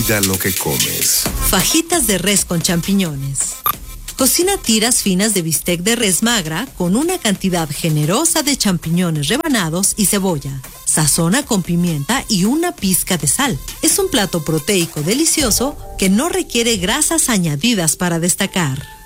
Cuida lo que comes. Fajitas de res con champiñones. Cocina tiras finas de bistec de res magra con una cantidad generosa de champiñones rebanados y cebolla. Sazona con pimienta y una pizca de sal. Es un plato proteico delicioso que no requiere grasas añadidas para destacar.